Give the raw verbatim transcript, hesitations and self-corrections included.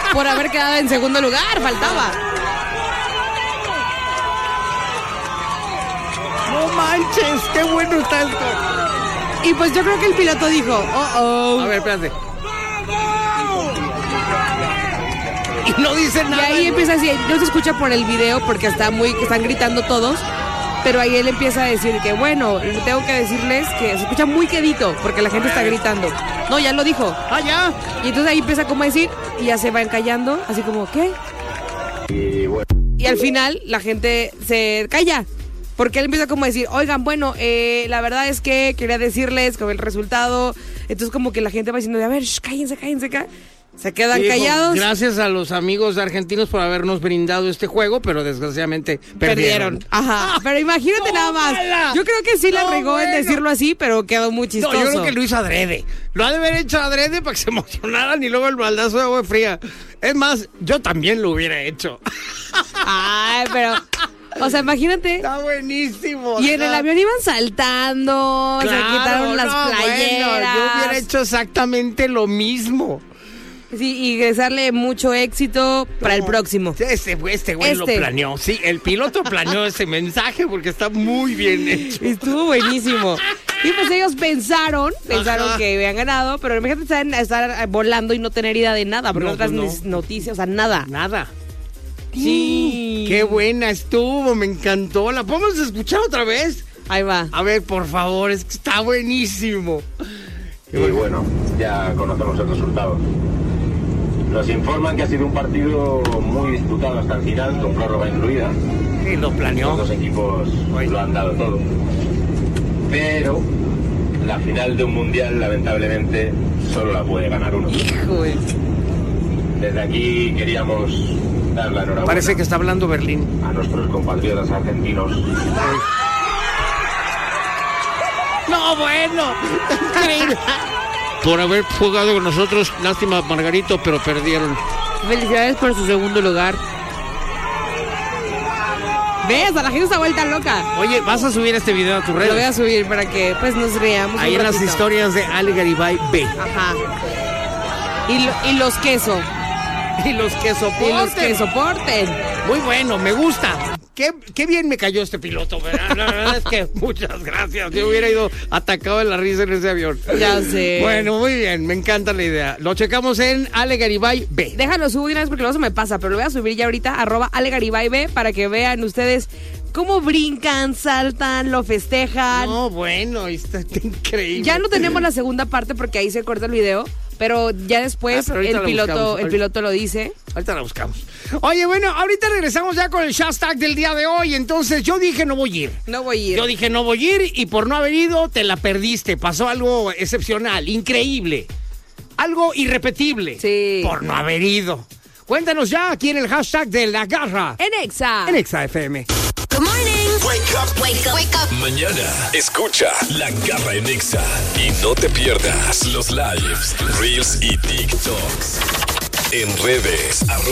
por haber quedado en segundo lugar, faltaba. No manches, qué bueno está esto. Y pues yo creo que el piloto dijo, oh, oh. A ver, espérate. Y no dice nada. Y ahí empieza así, no se escucha por el video porque está muy, están gritando todos, pero ahí él empieza a decir que bueno, tengo que decirles que se escucha muy quedito porque la gente está gritando. No, ya lo dijo. Ah, ya. Y entonces ahí empieza como a decir y ya se van callando, así como, ¿qué? Y bueno. Y al final la gente se calla. Porque él empieza como a decir, oigan, bueno, eh, la verdad es que quería decirles con el resultado. Entonces como que la gente va diciendo, a ver, shh, cállense, cállense, cállense. Se quedan Dijo, callados. gracias a los amigos argentinos por habernos brindado este juego, pero desgraciadamente perdieron. Perdieron. Ajá. Ah, pero imagínate nada más. tómala. Yo creo que sí la No, regó bueno. en decirlo así, pero quedó muy chistoso. No, yo creo que lo hizo adrede. Lo ha de haber hecho adrede para que se emocionaran y luego el baldazo de agua fría. Es más, yo también lo hubiera hecho. Ay, pero... O sea, imagínate. Está buenísimo. Y en el avión iban saltando, Claro, se quitaron las no, playeras. Bueno, yo hubiera hecho exactamente lo mismo. Sí, y desearle mucho éxito para el próximo. Este, este güey Este. lo planeó. Sí, el piloto planeó ese mensaje porque está muy bien hecho. Estuvo buenísimo. Y pues ellos pensaron, pensaron Ajá. que habían ganado, pero imagínate estar, estar volando y no tener idea de nada, porque No, otras pues no. noticias, o sea, nada. Nada. Sí. Qué buena estuvo, me encantó. ¿La podemos escuchar otra vez? Ahí va. A ver, por favor, es que está buenísimo. Y bueno, ya conocemos el resultado. Nos informan que ha sido un partido muy disputado hasta el final, con prórroga incluida. Sí, lo planeó. Los dos equipos Oye. lo han dado todo. Pero la final de un mundial, lamentablemente, solo la puede ganar uno. Híjole. Desde aquí queríamos dar la enhorabuena Parece que está hablando Berlín. a nuestros compatriotas argentinos. No, bueno. Increíble. Por haber jugado con nosotros, lástima Margarito, pero perdieron. Felicidades por su segundo lugar. ¿Ves? A la gente está vuelta loca. Oye, ¿vas a subir este video a tu red? Lo voy a subir para que pues nos riamos. Ahí un en las ratito. historias de Ale Garibay B. Ajá. Y, lo- y los queso. Y los que Y los soporten. que soporten. Muy bueno, me gusta. Qué, qué bien me cayó este piloto, ¿verdad? La verdad es que muchas gracias. Yo hubiera ido atacado de la risa en ese avión. Ya sé. Bueno, muy bien, me encanta la idea. Lo checamos en Ale Garibay B. Déjalo subo de una vez porque luego se me pasa, pero lo voy a subir ya ahorita, arroba Ale Garibay B, para que vean ustedes cómo brincan, saltan, lo festejan. No, bueno, está, está increíble. Ya no tenemos la segunda parte porque ahí se corta el video, pero ya después Ah, pero ahorita el la piloto, buscamos. el piloto lo dice. Ahorita la buscamos. Oye, bueno, ahorita regresamos ya con el hashtag del día de hoy. Entonces, yo dije no voy a ir. No voy a ir. Yo dije no voy a ir y por no haber ido te la perdiste. Pasó algo excepcional, increíble. Algo irrepetible. Sí. Por no haber ido. Cuéntanos ya aquí en el hashtag de La Garra. En Exa. En Exa F M. Good morning. Wake up. Wake up. Wake up. Mañana escucha La Garra en Exa y no te pierdas los lives, reels y TikToks en redes.